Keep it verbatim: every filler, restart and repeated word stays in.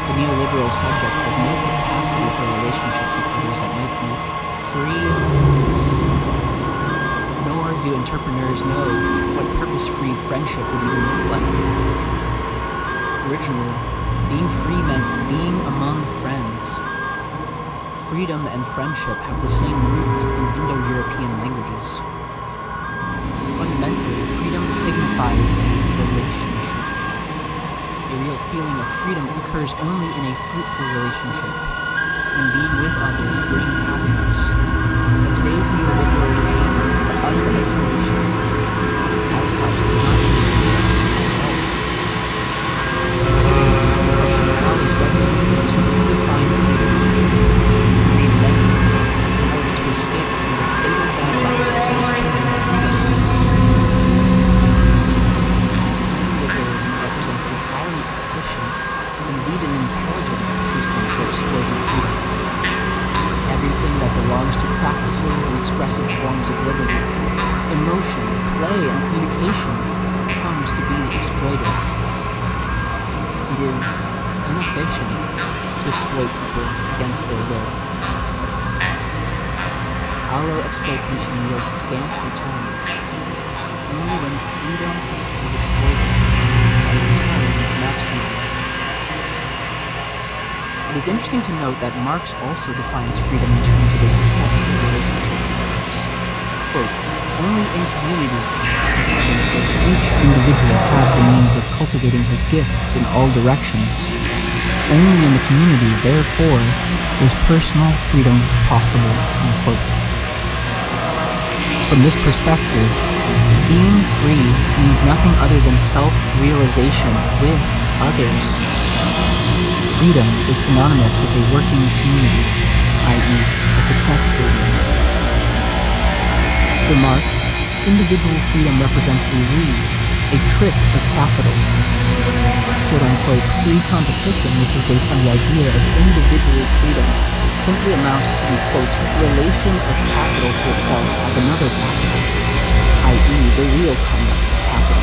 The neoliberal subject has no capacity for relationships with others that might be free of purpose. Nor do entrepreneurs know what purpose-free friendship would even look like. Originally, being free meant being among friends. Freedom and friendship have the same root in Indo-European languages. Fundamentally, freedom signifies a relationship. A real feeling of freedom occurs only in a fruitful relationship, when being with others brings happiness. But today's neoliberal regime leads to utter isolation. As such, it does not really free us at all. The question now is whether we need to redefine freedom, reinvent it, in order to escape from the fatal dilemma that is killing freedom. Neoliberalism represents a highly efficient, indeed an intelligent, system for exploiting freedom. Everything that belongs to practices and expressive forms of liberty, emotion, play, and communication comes to be exploited. It is inefficient to exploit people against their will. Allo-exploitation yields scant returns. Only when freedom is exploited are the returns maximized. It is interesting to note that Marx also defines freedom in terms of a successful relationship to others. Quote, only in community does each individual have the means of cultivating his gifts in all directions. Only in the community, therefore, is personal freedom possible. Unquote. From this perspective, being free means nothing other than self-realization with others. Freedom is synonymous with a working community, that is, a successful one. For Marx, individual freedom represents a ruse, a trick of capital. Quote-unquote free competition, which is based on the idea of individual freedom, simply amounts to the, quote, relation of capital to itself as another capital, that is, the real conduct